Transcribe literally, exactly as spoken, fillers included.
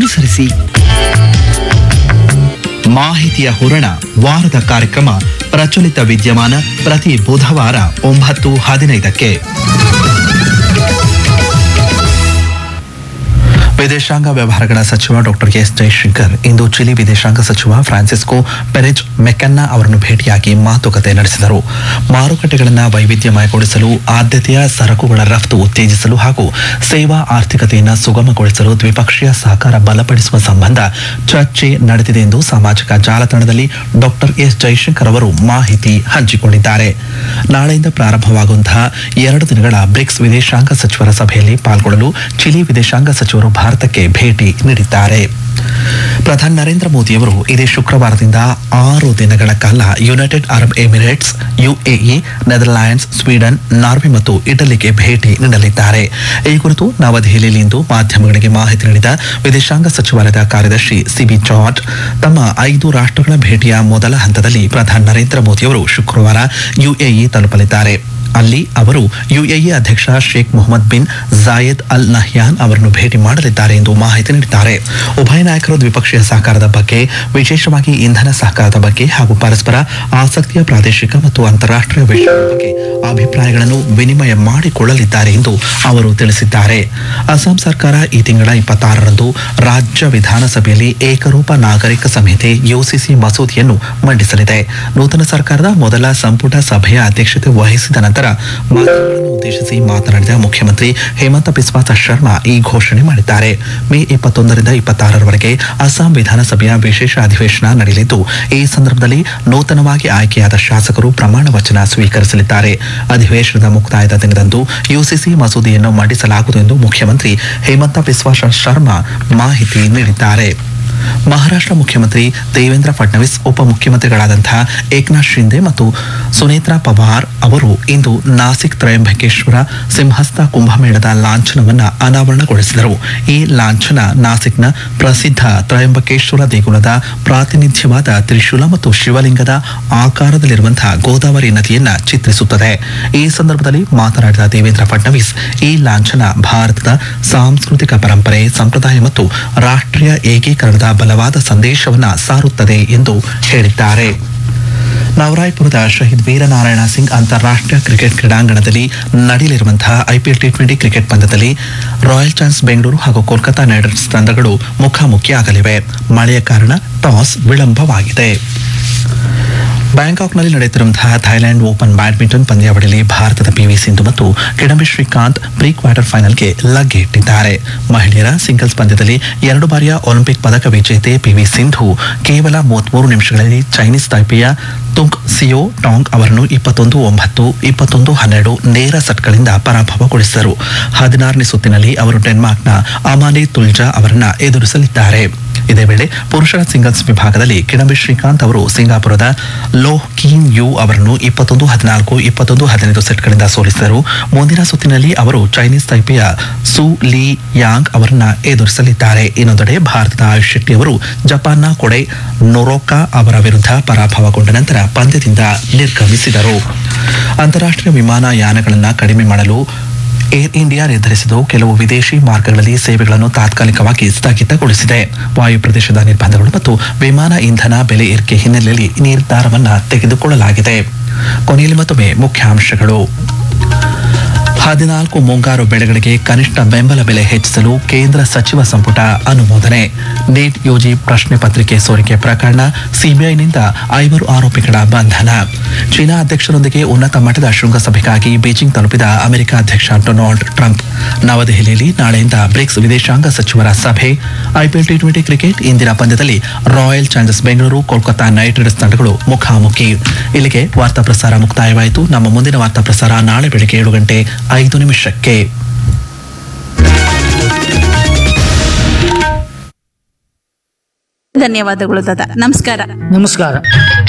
ಅನುಸರಿಸಿ. ಮಾಹಿತಿಯ ಹೂರಣ ವಾರದ ಕಾರ್ಯಕ್ರಮ ಪ್ರಚಲಿತ ವಿದ್ಯಮಾನ ಪ್ರತಿ ಬುಧವಾರ ಒಂಬತ್ತು ಹದಿನೈದಕ್ಕೆ. ವಿದೇಶಾಂಗ ವ್ಯವಹಾರಗಳ ಸಚಿವ ಡಾಕ್ಟರ್ ಎಸ್ ಜೈಶಂಕರ್ ಇಂದು ಚಿಲಿ ವಿದೇಶಾಂಗ ಸಚಿವ ಫ್ರಾನ್ಸಿಸ್ಕೋ ಪೆರೆಜ್ ಮೆಕನ್ನಾ ಅವರನ್ನು ಭೇಟಿಯಾಗಿ ಮಾತುಕತೆ ನಡೆಸಿದರು. ಮಾರುಕಟ್ಟೆಗಳನ್ನು ವೈವಿಧ್ಯಮಯಗೊಳಿಸಲು, ಆದ್ಯತೆಯ ಸರಕುಗಳ ರಫ್ತು ಉತ್ತೇಜಿಸಲು ಹಾಗೂ ಸೇವಾ ಆರ್ಥಿಕತೆಯನ್ನು ಸುಗಮಗೊಳಿಸಲು ದ್ವಿಪಕ್ಷೀಯ ಸಹಕಾರ ಬಲಪಡಿಸುವ ಸಂಬಂಧ ಚರ್ಚೆ ನಡೆದಿದೆ ಎಂದು ಸಾಮಾಜಿಕ ಜಾಲತಾಣದಲ್ಲಿ ಡಾಕ್ಟರ್ ಎಸ್ ಜೈಶಂಕರ್ ಅವರು ಮಾಹಿತಿ ಹಂಚಿಕೊಂಡಿದ್ದಾರೆ. ನಾಳೆಯಿಂದ ಪ್ರಾರಂಭವಾಗುವಂತಹ ಎರಡು ದಿನಗಳ ಬ್ರಿಕ್ಸ್ ವಿದೇಶಾಂಗ ಸಚಿವರ ಸಭೆಯಲ್ಲಿ ಪಾಲ್ಗೊಳ್ಳಲು ಚಿಲಿ ವಿದೇಶಾಂಗ ಸಚಿವರು ಭಾರತಕ್ಕೆ ಭೇಟಿ ನೀಡಿದ್ದಾರೆ. ಪ್ರಧಾನಿ ನರೇಂದ್ರ ಮೋದಿಯವರು ಇದೇ ಶುಕ್ರವಾರದಿಂದ ಆರು ದಿನಗಳ ಕಾಲ United Arab Emirates, UAE, Netherlands, Sweden, Norway ಮತ್ತು ಇಟಲಿಗೆ ಭೇಟಿ ನೀಡಲಿದ್ದಾರೆ. ಈ ಕುರಿತು ನವದೆಹಲಿಯಲ್ಲಿಂದು ಮಾಧ್ಯಮಗಳಿಗೆ ಮಾಹಿತಿ ನೀಡಿದ ವಿದೇಶಾಂಗ ಸಚಿವಾಲಯದ ಕಾರ್ಯದರ್ಶಿ ಸಿಬಿ ಜಾರ್ಜ್, ತಮ್ಮ ಐದು ರಾಷ್ಟ್ರಗಳ ಭೇಟಿಯ ಮೊದಲ ಹಂತದಲ್ಲಿ ಪ್ರಧಾನಿ ನರೇಂದ್ರ ಮೋದಿಯವರು ಶುಕ್ರವಾರ ಯುಎಇ ತಲುಪಲಿದ್ದಾರೆ. ಅಲ್ಲಿ ಅವರು ಯುಎಇ ಅಧ್ಯಕ್ಷ Sheikh Mohammed bin Zayed Al Nahyan ಅವರನ್ನು ಭೇಟಿ ಮಾಡಲಿದ್ದಾರೆ ಎಂದು ಮಾಹಿತಿ ನೀಡಿದ್ದಾರೆ. ಉಭಯ ನಾಯಕರು ದ್ವಿಪಕ್ಷೀಯ ಸಹಕಾರದ ಬಗ್ಗೆ, ವಿಶೇಷವಾಗಿ ಇಂಧನ ಸಹಕಾರದ ಬಗ್ಗೆ ಹಾಗೂ ಪರಸ್ಪರ ಆಸಕ್ತಿಯ ಪ್ರಾದೇಶಿಕ ಮತ್ತು ಅಂತಾರಾಷ್ಟ್ರೀಯ ವಿಷಯಗಳ ಬಗ್ಗೆ ಅಭಿಪ್ರಾಯಗಳನ್ನು ವಿನಿಮಯ ಮಾಡಿಕೊಳ್ಳಲಿದ್ದಾರೆ ಎಂದು ಅವರು ತಿಳಿಸಿದ್ದಾರೆ. ಅಸ್ಸಾಂ ಸರ್ಕಾರ ಈ ತಿಂಗಳ ಇಪ್ಪತ್ತಾರರಂದು ರಾಜ್ಯ ವಿಧಾನಸಭೆಯಲ್ಲಿ ಏಕರೂಪ ನಾಗರಿಕ ಸಂಹಿತೆ ಯುಸಿಸಿ ಮಸೂದೆಯನ್ನು ಮಂಡಿಸಲಿದೆ. ನೂತನ ಸರ್ಕಾರದ ಮೊದಲ ಸಂಪುಟ ಸಭೆಯ ಅಧ್ಯಕ್ಷತೆ ವಹಿಸಿದ ನಂತರ ಮಾಧ್ಯಮಗಳನ್ನು ಉದ್ದೇಶಿಸಿ ಮಾತನಾಡಿದ ಮುಖ್ಯಮಂತ್ರಿ ಹೇಮಂತ ಬಿಸ್ವಾ ಶರ್ಮಾ ಈ ಘೋಷಣೆ ಮಾಡಿದ್ದಾರೆ. ಮೇ ಇಪ್ಪತ್ತೊಂದರಿಂದ ಇಪ್ಪತ್ತಾರರವರೆಗೆ ಅಸ್ಸಾಂ ವಿಧಾನಸಭೆಯ ವಿಶೇಷ ಅಧಿವೇಶನ ನಡೆಯಲಿದ್ದು, ಈ ಸಂದರ್ಭದಲ್ಲಿ ನೂತನವಾಗಿ ಆಯ್ಕೆಯಾದ ಶಾಸಕರು ಪ್ರಮಾಣ ವಚನ ಸ್ವೀಕರಿಸಲಿದ್ದಾರೆ. ಅಧಿವೇಶನದ ಮುಕ್ತಾಯದ ದಿನದಂದು ಯುಸಿಸಿ ಮಸೂದೆಯನ್ನು ಮಂಡಿಸಲಾಗುವುದು ಎಂದು ಮುಖ್ಯಮಂತ್ರಿ ಹೇಮಂತ ಬಿಸ್ವಾ ಶರ್ಮಾ ಮಾಹಿತಿ ನೀಡಿದ್ದಾರೆ. ಮಹಾರಾಷ್ಟ್ರ ಮುಖ್ಯಮಂತ್ರಿ ದೇವೇಂದ್ರ ಫಡ್ನವೀಸ್, ಉಪಮುಖ್ಯಮಂತ್ರಿಗಳಾದಂತಹ ಏಕನಾಥ್ ಶಿಂದೆ ಮತ್ತು ಸುನೇತ್ರಾ ಪವಾರ್ ಅವರು ಇಂದು ನಾಸಿಕ್ ತ್ರಯಂಬಕೇಶ್ವರ ಸಿಂಹಸ್ಥ ಕುಂಭಮೇಳದ ಲಾಂಛನವನ್ನು ಅನಾವರಣಗೊಳಿಸಿದರು. ಈ ಲಾಂಛನ ನಾಸಿಕ್ನ ಪ್ರಸಿದ್ಧ ತ್ರಯಂಬಕೇಶ್ವರ ದೇಗುಲದ ಪ್ರಾತಿನಿಧ್ಯವಾದ ತ್ರಿಶೂಲ ಮತ್ತು ಶಿವಲಿಂಗದ ಆಕಾರದಲ್ಲಿರುವಂತಹ ಗೋದಾವರಿ ನದಿಯನ್ನ ಚಿತ್ರಿಸುತ್ತದೆ. ಈ ಸಂದರ್ಭದಲ್ಲಿ ಮಾತನಾಡಿದ ದೇವೇಂದ್ರ ಫಡ್ನವೀಸ್, ಈ ಲಾಂಛನ ಭಾರತದ ಸಾಂಸ್ಕೃತಿಕ ಪರಂಪರೆ, ಸಂಪ್ರದಾಯ ಮತ್ತು ರಾಷ್ಟ್ರೀಯ ಏಕೀಕರಣದ ಬಲವಾದ ಸಂದೇಶವನ್ನ ಸಾರುತ್ತದೆ ಎಂದು ಹೇಳಿದ್ದಾರೆ. ನವರಾಯ್ಪುರದ ಶಹೀದ್ ವೀರನಾರಾಯಣ ಸಿಂಗ್ ಅಂತಾರಾಷ್ಟ್ರೀಯ ಕ್ರಿಕೆಟ್ ಕ್ರೀಡಾಂಗಣದಲ್ಲಿ ನಡೆಯಲಿರುವಂತಹ ಐಪಿಎಲ್ ಟಿ ಟ್ವೆಂಟಿ ಕ್ರಿಕೆಟ್ ಪಂದ್ಯದಲ್ಲಿ ರಾಯಲ್ ಚಾಲೆಂಜರ್ಸ್ ಬೆಂಗಳೂರು ಹಾಗೂ ಕೋಲ್ಕತಾ ನೈಟ್ ರೈಡರ್ಸ್ ತಂಡಗಳು ಮುಖಾಮುಖಿಯಾಗಲಿವೆ. ಮಳೆಯ ಕಾರಣ ಟಾಸ್ ವಿಳಂಬವಾಗಿದೆ. ಬ್ಯಾಂಕಾಕ್ನಲ್ಲಿ ನಡೆಯುತ್ತಿರುವಂತಹ ಥೈಲ್ಯಾಂಡ್ ಓಪನ್ ಬ್ಯಾಡ್ಮಿಂಟನ್ ಪಂದ್ಯಾವಳಿಯಲ್ಲಿ ಭಾರತದ ಪಿವಿ ಸಿಂಧು ಮತ್ತು ಕಿಡಂಬಿ ಶ್ರೀಕಾಂತ್ ಪ್ರೀ ಕ್ವಾರ್ಟರ್ ಫೈನಲ್ಗೆ ಲಗ್ಗೆ ಇಟ್ಟಿದ್ದಾರೆ. ಮಹಿಳೆಯರ ಸಿಂಗಲ್ಸ್ ಪಂದ್ಯದಲ್ಲಿ ಎರಡು ಬಾರಿಯ ಒಲಿಂಪಿಕ್ ಪದಕ ವಿಜೇತೆ ಪಿವಿ ಸಿಂಧು ಕೇವಲ ಮೂವತ್ಮೂರು ನಿಮಿಷಗಳಲ್ಲಿ ಚೈನೀಸ್ ತೈಪೆಯ ತುಂಗ್ ಸಿಯೋ ಟಾಂಗ್ ಅವರನ್ನು ಇಪ್ಪತ್ತೊಂದು ಒಂಬತ್ತು, ಇಪ್ಪತ್ತೊಂದು ಹನ್ನೆರಡು ನೇರ ಸೆಟ್ಗಳಿಂದ ಪರಾಭವಗೊಳಿಸಿದರು. ಹದಿನಾರನೇ ಸುತ್ತಿನಲ್ಲಿ ಅವರು ಡೆನ್ಮಾರ್ಕ್ನ ಅಮಾನೆ ತುಲ್ಜಾ ಅವರನ್ನ ಎದುರಿಸಲಿದ್ದಾರೆ. ಇದೇ ವೇಳೆ ಪುರುಷರ ಸಿಂಗಲ್ಸ್ ವಿಭಾಗದಲ್ಲಿ ಕಿಡಂಬಿ ಶ್ರೀಕಾಂತ್ ಅವರು ಸಿಂಗಾಪುರದ ಲೋ ಕೀನ್ ಯು ಅವರನ್ನು ಇಪ್ಪತ್ತೊಂದು ಹದಿನಾಲ್ಕು, ಇಪ್ಪತ್ತೊಂದು ಹದಿನೈದು ಸೆಟ್ಗಳಿಂದ ಸೋಲಿಸಿದರು. ಮುಂದಿನ ಸುತ್ತಿನಲ್ಲಿ ಅವರು ಚೈನೀಸ್ ತೈಪೆಯ ಸು ಲೀ ಯಾಂಗ್ ಅವರನ್ನ ಎದುರಿಸಲಿದ್ದಾರೆ. ಇನ್ನೊಂದೆಡೆ ಭಾರತದ ಆಯುಷ್ ಶೆಟ್ಟಿ ಅವರು ಜಪಾನ್ನ ಕೊಡೈ ನೊರೊಕಾ ಅವರ ವಿರುದ್ಧ ಪರಾಭವಗೊಂಡ ನಂತರ ಪಂದ್ಯದಿಂದ ನಿರ್ಗಮಿಸಿದರು. ಅಂತಾರಾಷ್ಟ್ರೀಯ ವಿಮಾನಯಾನಗಳನ್ನು ಕಡಿಮೆ ಮಾಡಲು ಏರ್ ಇಂಡಿಯಾ ನಿರ್ಧರಿಸಿದ್ದು, ಕೆಲವು ವಿದೇಶಿ ಮಾರ್ಗಗಳಲ್ಲಿ ಸೇವೆಗಳನ್ನು ತಾತ್ಕಾಲಿಕವಾಗಿ ಸ್ಥಗಿತಗೊಳಿಸಿದೆ. ವಾಯು ಪ್ರದೇಶದ ನಿರ್ಬಂಧಗಳು ಮತ್ತು ವಿಮಾನ ಇಂಧನ ಬೆಲೆ ಏರಿಕೆ ಹಿನ್ನೆಲೆಯಲ್ಲಿ ನಿರ್ಧಾರವನ್ನು ತೆಗೆದುಕೊಳ್ಳಲಾಗಿದೆ. ಕೊನೆಯಲ್ಲಿ ಮತ್ತೊಮ್ಮೆ ಮುಖ್ಯಾಂಶಗಳು. ಹದಿನಾಲ್ಕು ಮುಂಗಾರು ಬೆಳೆಗಳಿಗೆ ಕನಿಷ್ಠ ಬೆಂಬಲ ಬೆಲೆ ಹೆಚ್ಚಿಸಲು ಕೇಂದ್ರ ಸಚಿವ ಸಂಪುಟ ಅನುಮೋದನೆ. ನೀಟ್ ಯುಜಿ ಪ್ರಶ್ನೆ ಪತ್ರಿಕೆ ಸೋರಿಕೆ ಪ್ರಕರಣ, ಸಿಬಿಐನಿಂದ ಐವರು ಆರೋಪಿಗಳ ಬಂಧನ. ಚೀನಾ ಅಧ್ಯಕ್ಷರೊಂದಿಗೆ ಉನ್ನತ ಮಟ್ಟದ ಶೃಂಗಸಭೆಗಾಗಿ ಬೀಜಿಂಗ್ ತಲುಪಿದ ಅಮೆರಿಕ ಅಧ್ಯಕ್ಷ ಡೊನಾಲ್ಡ್ ಟ್ರಂಪ್. ನವದೆಹಲಿಯಲ್ಲಿ ನಾಳೆಯಿಂದ ಬ್ರಿಕ್ಸ್ ವಿದೇಶಾಂಗ ಸಚಿವರ ಸಭೆ. ಐಪಿಎಲ್ ಟಿ ಟ್ವೆಂಟಿ ಕ್ರಿಕೆಟ್ ಇಂದಿನ ಪಂದ್ಯದಲ್ಲಿ royal Challengers Bengaluru, Kolkata night Riders ತಂಡಗಳು ಮುಖಾಮುಖಿ. ಇಲ್ಲಿಗೆ ವಾರ್ತಾ ಪ್ರಸಾರ ಮುಕ್ತಾಯವಾಯಿತು. ನಮ್ಮ ಮುಂದಿನ ವಾರ್ತಾ ಪ್ರಸಾರ ನಾಳೆ ಬೆಳಗ್ಗೆ ಏಳು ಗಂಟೆ ಐದು ನಿಮಿಷಕ್ಕೆ. ಧನ್ಯವಾದಗಳು ದಾದಾ. ನಮಸ್ಕಾರ. ನಮಸ್ಕಾರ.